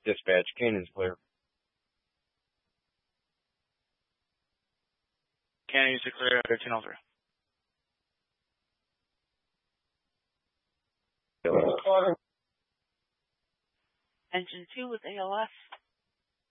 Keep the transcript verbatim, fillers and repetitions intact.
Dispatch, Cannon's clear. Cannon, you're clear, thirteen oh three. Engine two with A L S.